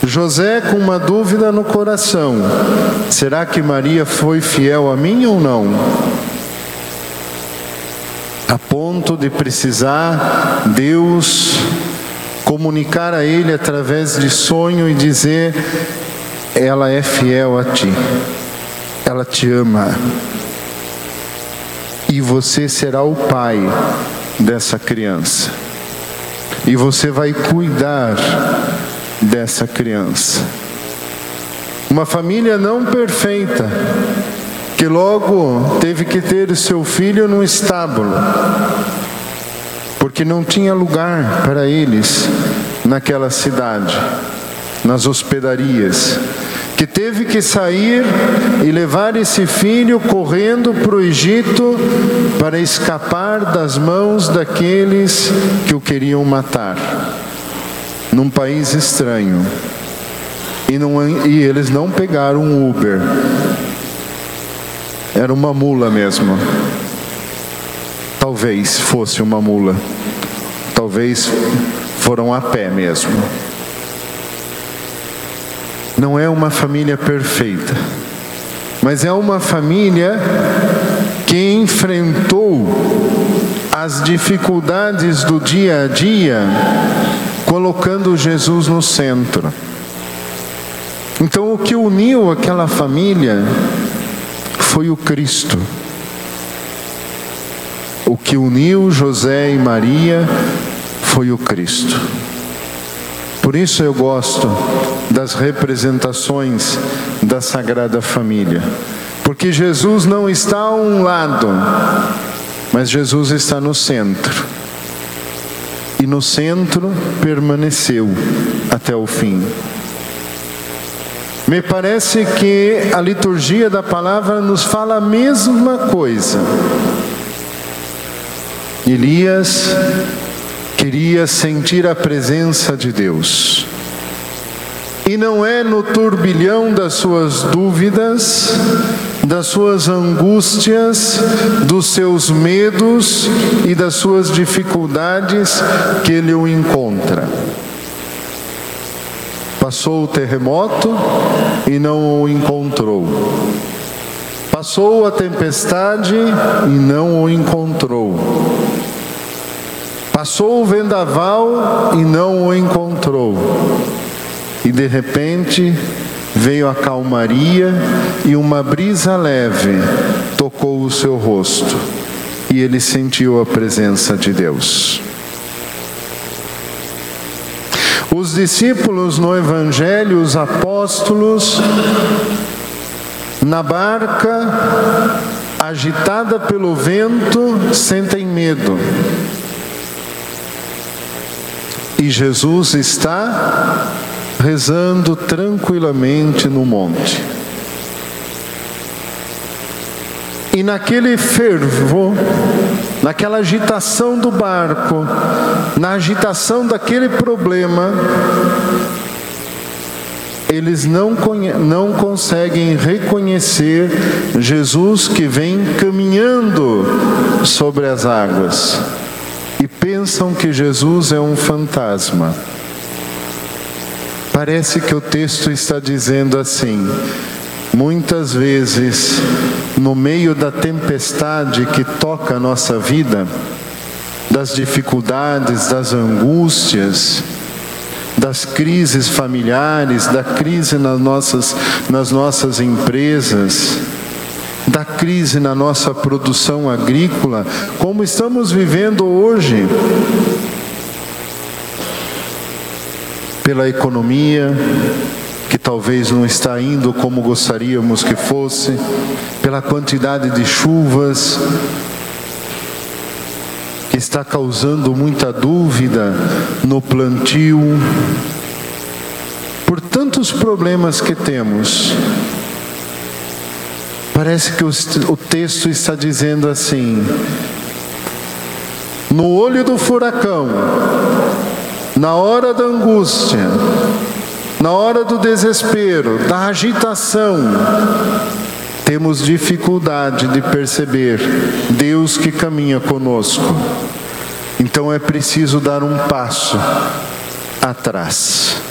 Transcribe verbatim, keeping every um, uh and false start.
José com uma dúvida no coração: será que Maria foi fiel a mim ou não? A ponto de precisar Deus comunicar a ele através de sonho e dizer: ela é fiel a ti, ela te ama, e você será o pai dessa criança, e você vai cuidar dessa criança. Uma família não perfeita, que logo teve que ter o seu filho no estábulo, porque não tinha lugar para eles naquela cidade, nas hospedarias, que teve que sair e levar esse filho correndo para o Egito para escapar das mãos daqueles que o queriam matar, num país estranho. E, não, e eles não pegaram um Uber, era uma mula mesmo. Talvez fosse uma mula, talvez foram a pé mesmo. Não é uma família perfeita, mas é uma família que enfrentou as dificuldades do dia a dia, colocando Jesus no centro. Então, o que uniu aquela família foi o Cristo. O que uniu José e Maria foi o Cristo. Por isso eu gosto das representações da Sagrada Família, porque Jesus não está a um lado, mas Jesus está no centro, e no centro permaneceu até o fim. Me parece que a liturgia da palavra nos fala a mesma coisa. Elias queria sentir a presença de Deus, e não é no turbilhão das suas dúvidas, das suas angústias, dos seus medos e das suas dificuldades que ele o encontra. Passou o terremoto e não o encontrou. Passou a tempestade e não o encontrou. Passou o vendaval e não o encontrou. E de repente veio a calmaria e uma brisa leve tocou o seu rosto. E ele sentiu a presença de Deus. Os discípulos no Evangelho, os apóstolos, na barca, agitada pelo vento, sentem medo. E Jesus está rezando tranquilamente no monte. E naquele fervor, naquela agitação do barco, na agitação daquele problema, eles não, não conseguem reconhecer Jesus que vem caminhando sobre as águas, e pensam que Jesus é um fantasma. Parece que o texto está dizendo assim: muitas vezes, no meio da tempestade que toca a nossa vida, das dificuldades, das angústias, das crises familiares, da crise nas nossas, nas nossas empresas, da crise na nossa produção agrícola, como estamos vivendo hoje, pela economia, que talvez não está indo como gostaríamos que fosse, pela quantidade de chuvas, que está causando muita dúvida no plantio, por tantos problemas que temos. Parece que o texto está dizendo assim: no olho do furacão, na hora da angústia, na hora do desespero, da agitação, temos dificuldade de perceber Deus que caminha conosco. Então é preciso dar um passo atrás.